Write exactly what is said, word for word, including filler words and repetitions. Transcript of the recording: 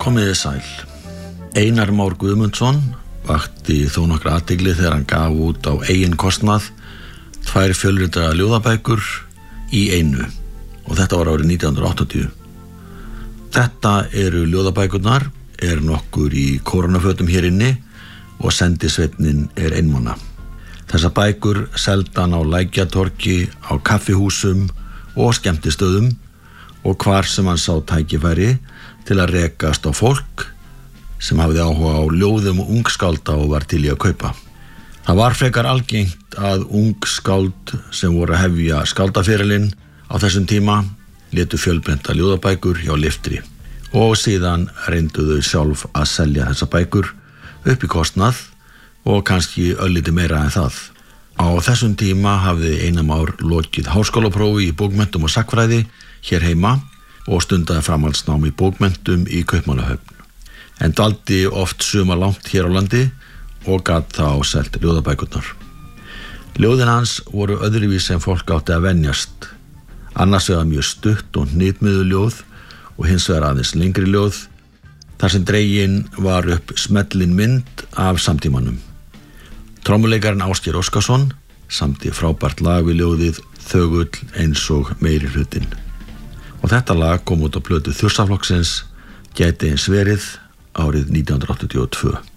Komiði sæl. Einar Már Guðmundsson vakti þó nokkra athygli þegar hann gaf út á eigin kostnað tvær fjölritaðar ljóðabækur í einu og þetta var árið nítján hundruð áttatíu. Þetta eru ljóðabækurnar, er nokkur í koronafötum hér inni og sendisveitnin er einmana. Þessar bækur seldan á Lækjatorgi, á kaffihúsum og skemmtistöðum og hvar sem hann sá tækifæri til að rekast á fólk sem hafði áhuga á ljóðum og ungskálda og var til í að kaupa. Það var frekar algengt að ungskáld sem voru að hefja skáldaferilinn á þessum tíma létu fjölbreytta ljóðabækur hjá Liftri og síðan reyndu þau sjálf að selja þessa bækur upp í kostnað og kannski örlítið meira en það. Á þessum tíma hafði Einar Már lokið háskólaprófi í bókmenntum og sagnfræði hér heima og stundaði framhaldsnám í bókmenntum í Kaupmannahöfn. En dvaldi oft sumar langt hér á landi og gat þá selt ljóðabækurnar. Ljóðin hans voru öðruvís sem fólk átti að venjast. Annars vegar mjög stutt og hnitmiðuð ljóð og hins vegar aðeins lengri ljóð, þar sem dregin var upp smellin mynd af samtímanum. Trommuleikarinn Ásgeir Óskarsson samdi frábært lag við ljóðið Þögull eins og meiri hlutinn. Og þetta lag kom út á plötu Þursaflokksins Gæti eins verið árið nítján hundruð áttatíu og tvö.